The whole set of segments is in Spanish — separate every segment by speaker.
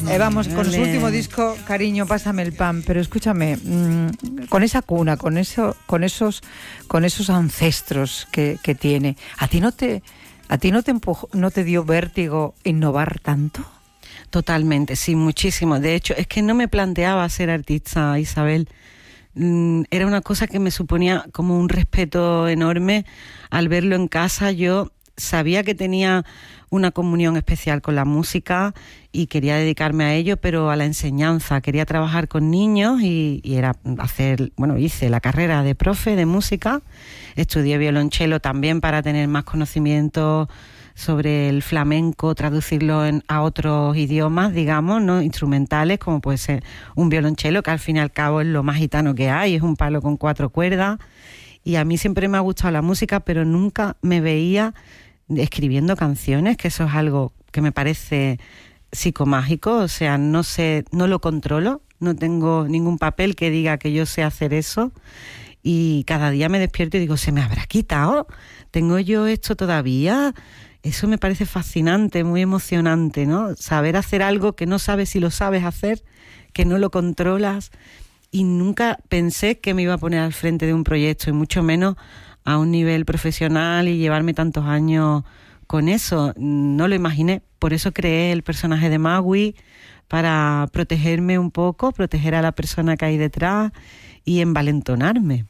Speaker 1: Vamos, con su último disco, Cariño, pásame el pan. Pero escúchame, con esa cuna, con esos ancestros que tiene, ¿a ti no te empujó, no te dio vértigo innovar tanto?
Speaker 2: Totalmente, sí, muchísimo. De hecho, es que no me planteaba ser artista, Isabel. Era una cosa que me suponía como un respeto enorme. Al verlo en casa, yo sabía que tenía una comunión especial con la música y quería dedicarme a ello, pero a la enseñanza. Quería trabajar con niños y era hice la carrera de profe de música. Estudié violonchelo también para tener más conocimiento sobre el flamenco, traducirlo a otros idiomas, digamos, ¿no? Instrumentales, como puede ser un violonchelo, que al fin y al cabo es lo más gitano que hay, es un palo con 4 cuerdas. Y a mí siempre me ha gustado la música, pero nunca me veía escribiendo canciones, que eso es algo que me parece psicomágico. O sea, no lo controlo, no tengo ningún papel que diga que yo sé hacer eso, y cada día me despierto y digo, ¿se me habrá quitado? ¿Tengo yo esto todavía? Eso me parece fascinante, muy emocionante, ¿no? Saber hacer algo que no sabes si lo sabes hacer, que no lo controlas. Y nunca pensé que me iba a poner al frente de un proyecto, y mucho menos a un nivel profesional, y llevarme tantos años con eso. No lo imaginé. Por eso creé el personaje de Magui, para protegerme un poco, proteger a la persona que hay detrás y envalentonarme.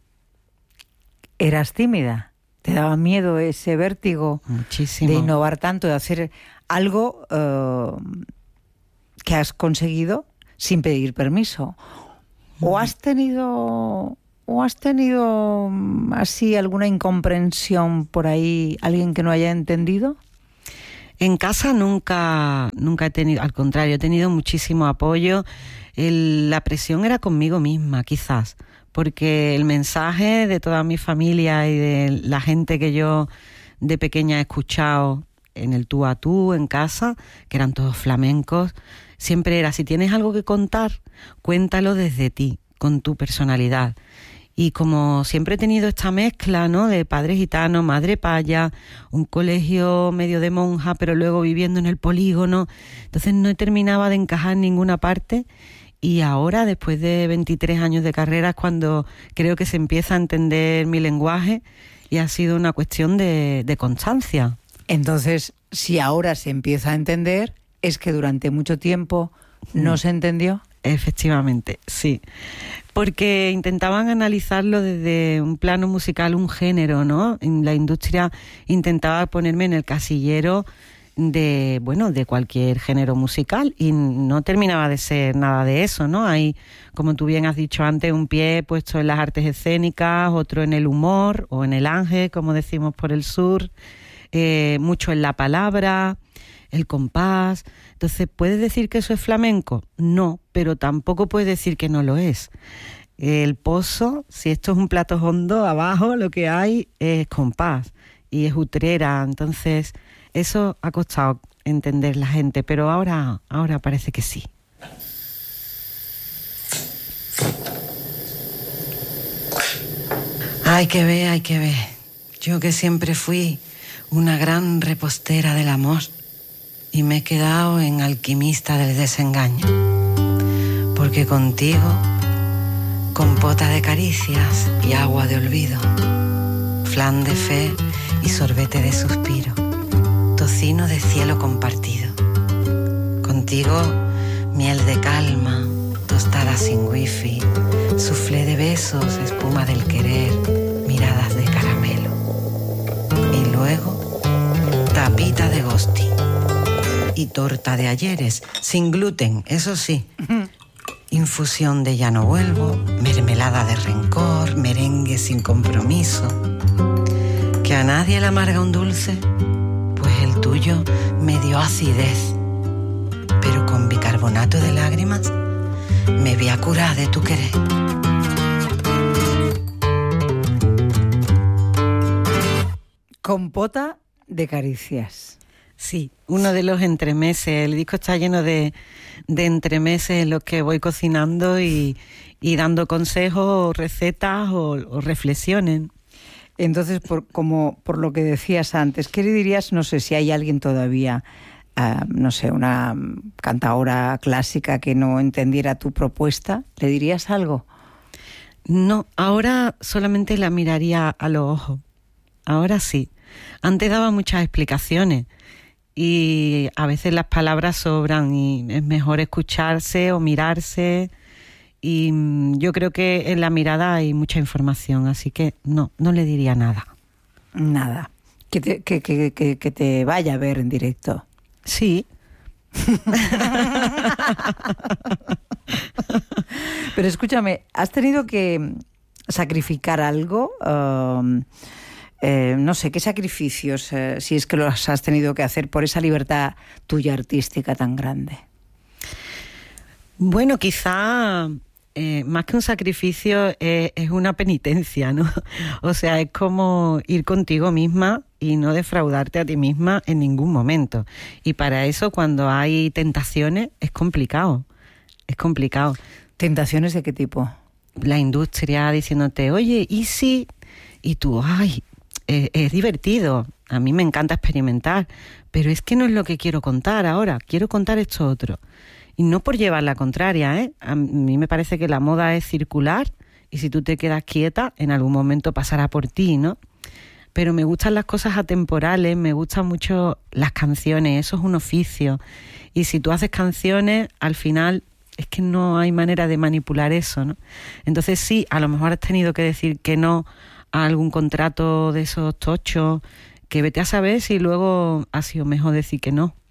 Speaker 1: ¿Eras tímida? ¿Te daba miedo ese vértigo?
Speaker 2: Muchísimo.
Speaker 1: De innovar tanto, de hacer algo que has conseguido sin pedir permiso? ¿O has tenido así alguna incomprensión por ahí, alguien que no haya entendido?
Speaker 2: En casa nunca he tenido, al contrario, he tenido muchísimo apoyo. La presión era conmigo misma, quizás, porque el mensaje de toda mi familia y de la gente que yo de pequeña he escuchado en el tú a tú, en casa, que eran todos flamencos, siempre era: si tienes algo que contar, cuéntalo desde ti, con tu personalidad. Y como siempre he tenido esta mezcla, ¿no?, de padre gitano, madre paya, un colegio medio de monja, pero luego viviendo en el polígono, entonces no terminaba de encajar en ninguna parte. Y ahora, después de 23 años de carrera, es cuando creo que se empieza a entender mi lenguaje, y ha sido una cuestión de constancia.
Speaker 1: Entonces, si ahora se empieza a entender, ¿es que durante mucho tiempo no se entendió?
Speaker 2: Efectivamente, sí. Porque intentaban analizarlo desde un plano musical, un género, ¿no? En la industria intentaba ponerme en el casillero de cualquier género musical, y no terminaba de ser nada de eso, ¿no? Hay, como tú bien has dicho antes, un pie puesto en las artes escénicas, otro en el humor o en el ángel, como decimos por el sur, mucho en la palabra, el compás. Entonces, ¿puedes decir que eso es flamenco? No, pero tampoco puedes decir que no lo es. El pozo, si esto es un plato hondo, abajo lo que hay es compás y es utrera. Entonces, eso ha costado entender la gente, pero ahora parece que sí. Hay que ver. Yo que siempre fui una gran repostera del amor, y me he quedado en alquimista del desengaño. Porque contigo, compota de caricias y agua de olvido, flan de fe y sorbete de suspiro, tocino de cielo compartido. Contigo, miel de calma, tostada sin wifi, soufflé de besos, espuma del querer, miradas de caramelo. Y luego, tapita de ghosting y torta de ayeres, sin gluten, eso sí. Infusión de ya no vuelvo, mermelada de rencor, merengue sin compromiso. ¿Que a nadie le amarga un dulce? Pues el tuyo me dio acidez, pero con bicarbonato de lágrimas me vi a curar de tu querer.
Speaker 1: Compota de caricias.
Speaker 2: Sí, uno de los entremeses. El disco está lleno de entremeses en los que voy cocinando y dando consejos o recetas o reflexiones.
Speaker 1: Entonces, por lo que decías antes, ¿qué le dirías? No sé si hay alguien todavía no sé, una cantaora clásica que no entendiera tu propuesta, ¿le dirías algo?
Speaker 2: No, ahora solamente la miraría a los ojos. Ahora sí. Antes daba muchas explicaciones y a veces las palabras sobran y es mejor escucharse o mirarse. Y yo creo que en la mirada hay mucha información, así que no le diría nada.
Speaker 1: Nada. Que te vaya a ver en directo.
Speaker 2: Sí.
Speaker 1: Pero escúchame, ¿has tenido que sacrificar algo? No sé, ¿qué sacrificios, si es que los has tenido que hacer por esa libertad tuya artística tan grande?
Speaker 2: Bueno, quizá más que un sacrificio es una penitencia, ¿no? O sea, es como ir contigo misma y no defraudarte a ti misma en ningún momento. Y para eso, cuando hay tentaciones, es complicado. Es complicado.
Speaker 1: ¿Tentaciones de qué tipo?
Speaker 2: La industria diciéndote, oye, ¿y si? Y tú, ay, es divertido. A mí me encanta experimentar, pero es que no es lo que quiero contar ahora. Quiero contar esto otro. Y no por llevar la contraria, ¿eh? A mí me parece que la moda es circular y si tú te quedas quieta, en algún momento pasará por ti, ¿no? Pero me gustan las cosas atemporales, me gustan mucho las canciones, eso es un oficio. Y si tú haces canciones, al final es que no hay manera de manipular eso, ¿no? Entonces sí, a lo mejor has tenido que decir que no a algún contrato de esos tochos, que vete a saber si luego ha sido mejor decir que no.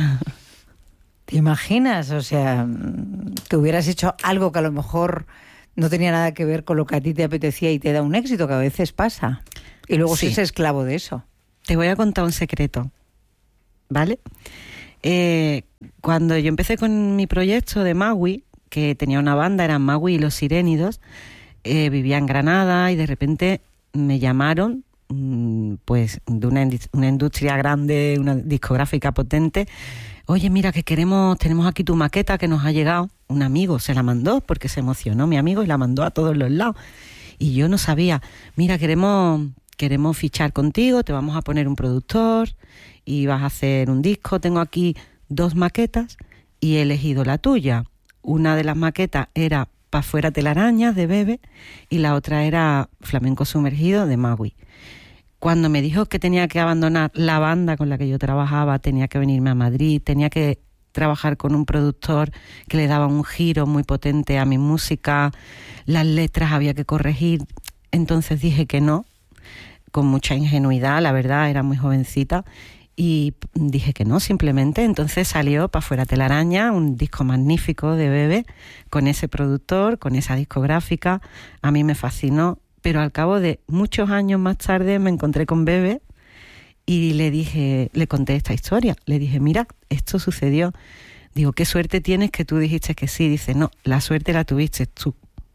Speaker 1: ¿Te imaginas? O sea, que hubieras hecho algo que a lo mejor no tenía nada que ver con lo que a ti te apetecía y te da un éxito, que a veces pasa. Y luego sí. Seas esclavo de eso.
Speaker 2: Te voy a contar un secreto, ¿vale? Cuando yo empecé con mi proyecto de Magui, que tenía una banda, eran Magui y Los Sirénidos, vivía en Granada y de repente me llamaron pues de una industria grande, una discográfica potente. Oye, mira, que tenemos aquí tu maqueta que nos ha llegado. Un amigo se la mandó porque se emocionó mi amigo y la mandó a todos los lados. Y yo no sabía, mira, queremos fichar contigo, te vamos a poner un productor y vas a hacer un disco. Tengo aquí 2 maquetas y he elegido la tuya. Una de las maquetas era Pa' fuera telarañas de Bebe y la otra era Flamenco sumergido de Magui. Cuando me dijo que tenía que abandonar la banda con la que yo trabajaba, tenía que venirme a Madrid, tenía que trabajar con un productor que le daba un giro muy potente a mi música, las letras había que corregir, entonces dije que no, con mucha ingenuidad, la verdad, era muy jovencita, y dije que no, simplemente. Entonces salió Pa' fuera telaraña, un disco magnífico de Bebe, con ese productor, con esa discográfica, a mí me fascinó. Pero al cabo de muchos años más tarde me encontré con Bebe y le conté esta historia. Le dije, mira, esto sucedió. Digo, qué suerte tienes que tú dijiste que sí. Dice, no, la suerte la tuviste tú.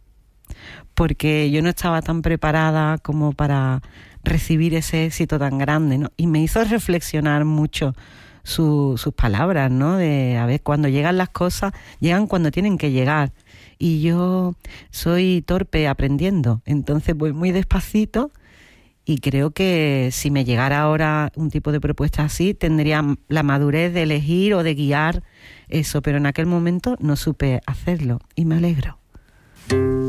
Speaker 2: Porque yo no estaba tan preparada como para recibir ese éxito tan grande, ¿no? Y me hizo reflexionar mucho sus palabras, ¿no? De, a ver, cuando llegan las cosas, llegan cuando tienen que llegar. Y yo soy torpe aprendiendo, entonces voy muy despacito y creo que si me llegara ahora un tipo de propuesta así, tendría la madurez de elegir o de guiar eso, pero en aquel momento no supe hacerlo y me alegro.